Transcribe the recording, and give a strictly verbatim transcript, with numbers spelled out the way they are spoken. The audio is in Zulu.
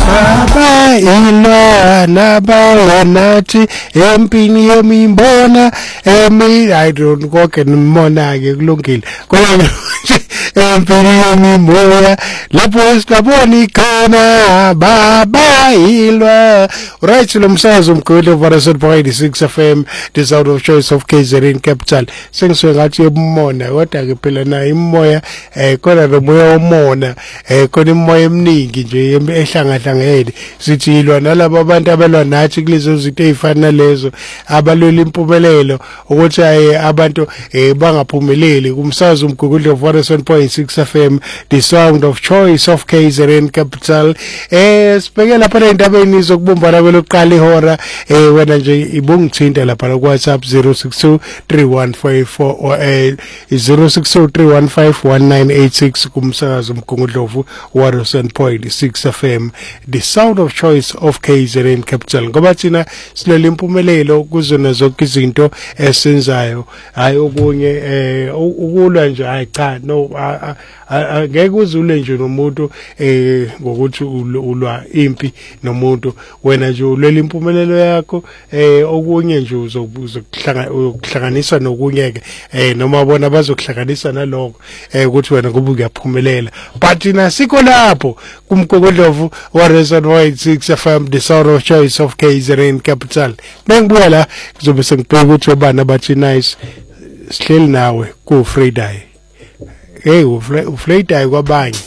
baba ila naba nathi empini yomimbona emi I don't konke nimona ke kulungile kodwa empini yomimoya lapho sikaboni khona baba ilwa right lo msakazo mkhulu Varasol eighty-six F M the sound of choice of K Z N capital sengiswe ngathi ebumona kodwa ke phela na imoya eh khona nomoya omona eh khona imoya eminingi nje ehlangahlangene sithi ilwa nalabo abantu abalwa nathi kulezo zinto ezifana lezo abalwela impumelelo ukuthi abantu eh bangaphumeleli kumsakazo umkhulu Varasol eighty-six F M the sound of choice of K Z N capital eh sibheke lapha endabeni zokubumbana kwelokuqala ihora eh wena nje ibungithinta lapha ku WhatsApp zero six two three one five four or eh zero six two three one five one nine eight six kumsakazo umgungudlovu Varasol eighty-six F M the sound of choice of K Z N capital ngoba thina silela impumelelo kuzona zonke izinto esenzayo hayi okunye eh ukulwa nje hayi cha no ngeke uzule nje nomuntu eh ngokuthi ulwa impi nomuntu wena nje ulwela impumelelo yakho eh okunye nje uzokuhlanganisa nokunyeke eh noma bona bazokuhlanganisa nalokho eh ukuthi wena kube uyaphumelela but ina sikho lapho kumgogondlovu Varasol eighty-six F M the sound of choice of K Z N capital bengibuya la kuzobe sengibheka ukuthi obana bathi nice sihleli nawe ku Friday hey uflate kwabanye